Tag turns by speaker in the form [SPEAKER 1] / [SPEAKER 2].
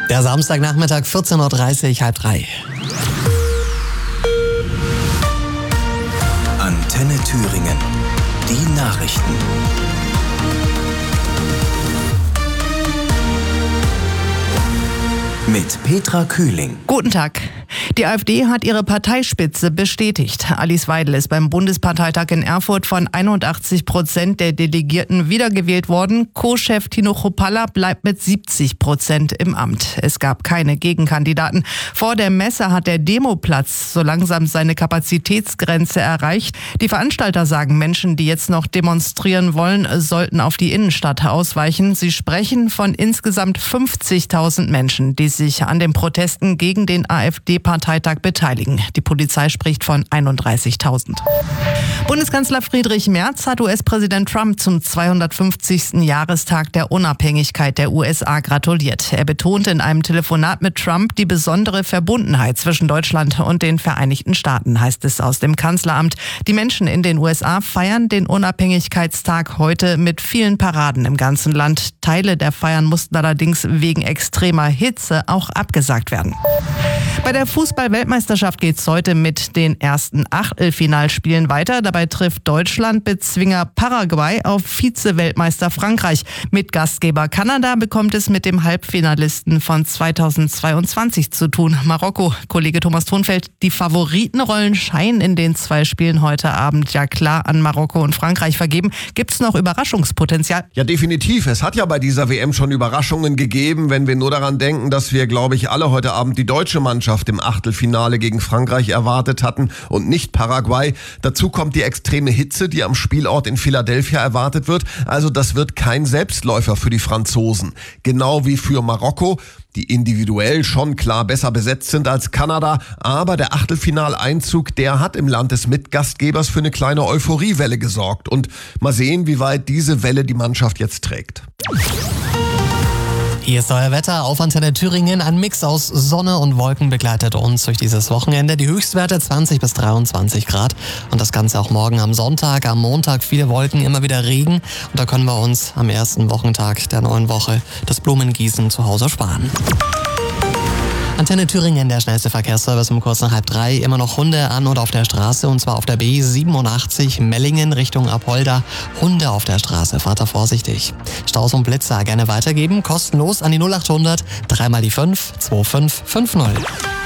[SPEAKER 1] Der Samstagnachmittag 14.30 Uhr, halb drei.
[SPEAKER 2] Antenne Thüringen. Die Nachrichten. Mit Petra Kühling.
[SPEAKER 3] Guten Tag. Die AfD hat ihre Parteispitze bestätigt. Alice Weidel ist beim Bundesparteitag in Erfurt von 81% der Delegierten wiedergewählt worden. Co-Chef Tino Chrupalla bleibt mit 70% im Amt. Es gab keine Gegenkandidaten. Vor der Messe hat der Demoplatz so langsam seine Kapazitätsgrenze erreicht. Die Veranstalter sagen, Menschen, die jetzt noch demonstrieren wollen, sollten auf die Innenstadt ausweichen. Sie sprechen von insgesamt 50.000 Menschen, die sich an den Protesten gegen den AfD-Parteitag beteiligen. Die Polizei spricht von 31.000. Bundeskanzler Friedrich Merz hat US-Präsident Trump zum 250. Jahrestag der Unabhängigkeit der USA gratuliert. Er betonte in einem Telefonat mit Trump die besondere Verbundenheit zwischen Deutschland und den Vereinigten Staaten, heißt es aus dem Kanzleramt. Die Menschen in den USA feiern den Unabhängigkeitstag heute mit vielen Paraden im ganzen Land. Teile der Feiern mussten allerdings wegen extremer Hitze auch abgesagt werden. Bei der Fußball-Weltmeisterschaft geht es heute mit den ersten Achtelfinalspielen weiter. Dabei trifft Deutschland Bezwinger Paraguay auf Vize-Weltmeister Frankreich. Mit Gastgeber Kanada bekommt es mit dem Halbfinalisten von 2022 zu tun, Marokko. Kollege Thomas Thonfeld, die Favoritenrollen scheinen in den zwei Spielen heute Abend ja klar an Marokko und Frankreich vergeben. Gibt es noch Überraschungspotenzial?
[SPEAKER 4] Ja, definitiv. Es hat ja bei dieser WM schon Überraschungen gegeben, wenn wir nur daran denken, dass wir, glaube ich, alle heute Abend die deutsche Mannschaft im Achtelfinale gegen Frankreich erwartet hatten und nicht Paraguay. Dazu kommt die extreme Hitze, die am Spielort in Philadelphia erwartet wird. Also das wird kein Selbstläufer für die Franzosen. Genau wie für Marokko, die individuell schon klar besser besetzt sind als Kanada. Aber der Achtelfinaleinzug, der hat im Land des Mitgastgebers für eine kleine Euphoriewelle gesorgt. Und mal sehen, wie weit diese Welle die Mannschaft jetzt trägt.
[SPEAKER 1] Hier ist euer Wetter auf Antenne Thüringen. Ein Mix aus Sonne und Wolken begleitet uns durch dieses Wochenende. Die Höchstwerte 20 bis 23 Grad. Und das Ganze auch morgen am Sonntag. Am Montag viele Wolken, immer wieder Regen. Und da können wir uns am ersten Wochentag der neuen Woche das Blumengießen zu Hause sparen. Antenne Thüringen, der schnellste Verkehrsservice um kurz nach halb drei. Immer noch Hunde an und auf der Straße, und zwar auf der B87 Mellingen Richtung Apolda. Hunde auf der Straße, fahrt da vorsichtig. Staus und Blitzer gerne weitergeben, kostenlos an die 0800 3 mal die 5 2550.